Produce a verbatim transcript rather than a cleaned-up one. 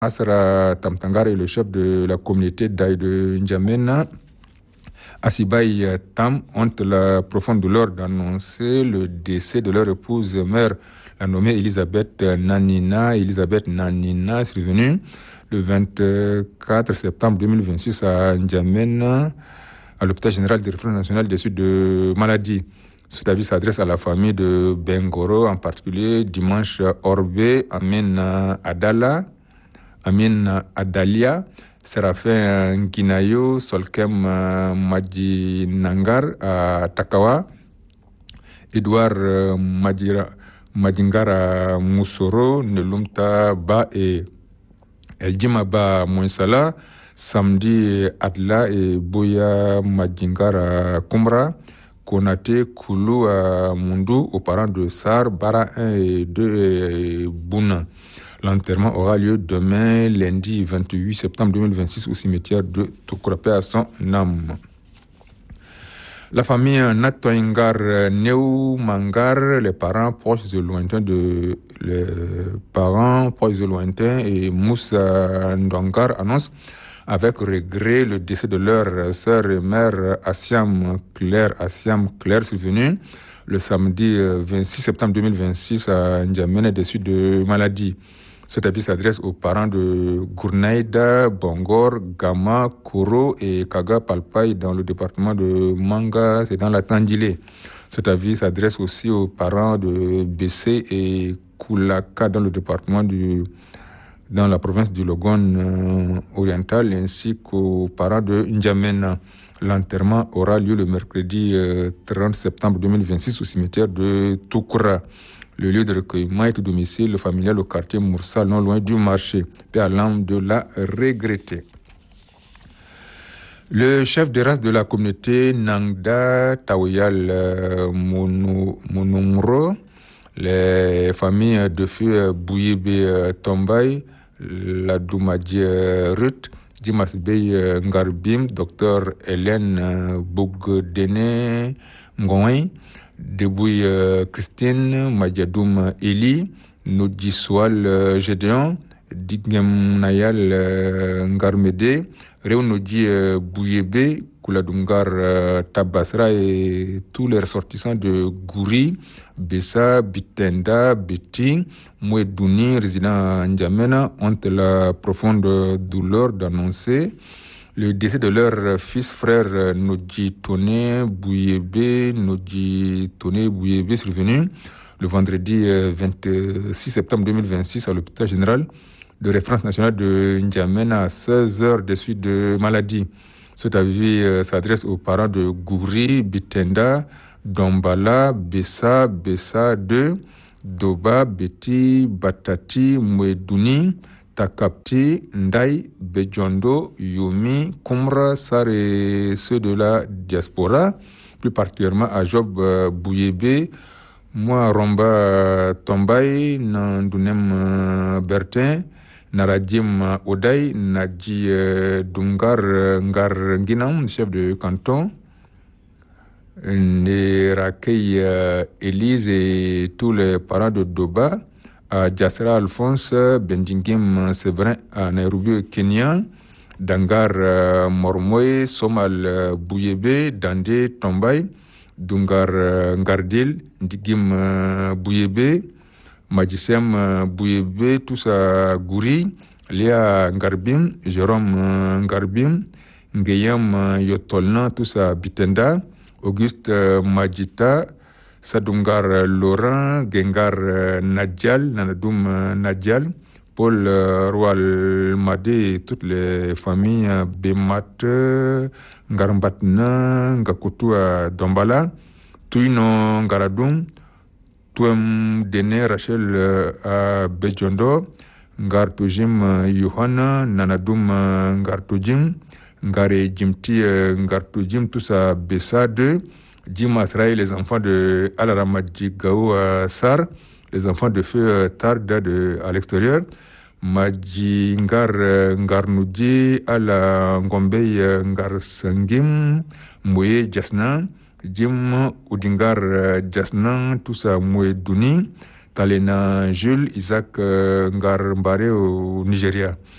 Asra Tamtangar est le chef de la communauté d'Aïe de N'Djamena. Asibaï Tam ont la profonde douleur d'annoncer le décès de leur épouse mère, la nommée Elisabeth Nanina. Elisabeth Nanina est survenue le vingt-quatre septembre deux mille vingt-six à N'Djamena, à l'hôpital général de référence nationale des suites de maladies. Cet avis s'adresse à la famille de Bengoro, en particulier Dimanche Orbe, Amin Adala, Amin Adalia, Séraphin Nginayo, Solkem Madjinangar à Takawa, Edouard Madjingara Moussoro, Nelumta Ba et Eljima Ba Mounsala, Samedi Adla et Boya Madjingara Kumra, Konate Koulou à Mundu, aux parents de Sar, Bara un et deux et Bouna. L'enterrement aura lieu demain, lundi vingt-huit septembre deux mille vingt-six, au cimetière de Toukourape à son âme. La famille Natoingar Neu Mangar, les parents proches et lointains de les parents proches et lointains et Moussa Ndongar annoncent avec regret le décès de leur sœur et mère Assiam Claire, Assiam Claire survenue le samedi vingt-six septembre deux mille vingt-six à N'Djamena des suites de maladie. Cet avis s'adresse aux parents de Gournaïda, Bongor, Gama, Koro et Kaga Palpai dans le département de Manga, c'est dans la Tandilé. Cet avis s'adresse aussi aux parents de Bessé et Koulaka dans le département du dans la province du Logon euh, oriental, ainsi qu'aux parents de N'Djamena. L'enterrement aura lieu le mercredi euh, trente septembre deux mille vingt-six au cimetière de Toukoura. Le lieu de recueillement est au domicile familial au quartier Moussa, non loin du marché. Paix à l'âme de la regrettée. Le chef de race de la communauté Nangda Taoyal euh, Monumro, les familles de feu Bouyebe euh, Tombay, la Doumadie Ruth, Dimas Bey Ngarbim, docteur Hélène Bogdene Ngoin, Debouy Christine, Madjadoum Eli, Nodjiswal Gédéon, Digem Nayal Ngarmede, Réunodji Bouyebe, Kouladungar Tabasra et tous les ressortissants de Gouri, Bessa, Bitenda, Beti, Mouedouni, résidents N'Djamena, ont la profonde douleur d'annoncer le décès de leur fils frère Nodji Tone Bouyebe, Nodji Tone Bouyebe survenu le vendredi vingt-six septembre deux mille vingt-six à l'hôpital général de référence nationale de N'Djamena à seize heures de suite de maladie. Cet avis euh, s'adresse aux parents de Gouri, Bitenda, Dombala, Bessa, Bessa deux, Doba, Beti, Batati, Mouedouni, Takapti, Ndai, Bejondo, Yomi, Kumra, Sar et ceux de la diaspora, plus particulièrement à Job euh, Bouyebe, moi Romba Tombay, Nandunem euh, Bertin, Naradim Oday, Nadji Dungar Ngar Nginam, chef de canton, Nerakei Élise et tous les parents de Doba, à Jassera Alphonse, Benjingim Séverin à Nairobi, Kenya, Dangar Mormoy, Somal Bouyebe, Dande Tombay, Dungar Ngardil, Ndigim Bouyebe, Majisem Bouyebe, tous à Gouri, Léa Ngarbim, Jérôme Ngarbim, Ngeyam Yotolna, tous à Bitenda, Auguste Majita, Sadungar Laurent, Gengar Nadjal, Nanadoum Nadjal, Paul Roal Madé et toutes les familles Bemat, Ngarambatna, Ngakutu à Dombala, Tuino Ngaradoum, Tuem Dene Rachel à Bejondo, Ngartojim Yohana, Nanadoum Ngartojim, Ngare Jimti Ngartojim, tous à Bessa deux, Jim Asraï, les enfants de Alaramadji Gao à Sar, les enfants de feu Tarda de, à l'extérieur, Madji Ngar Ngarnoudji, Ala Ngombei Ngar Sangim, Mouye Jasna, Jim Udingar Jasna, tous à Mouedouni, Kalena Jules Isaac Ngarmbare au Nigeria.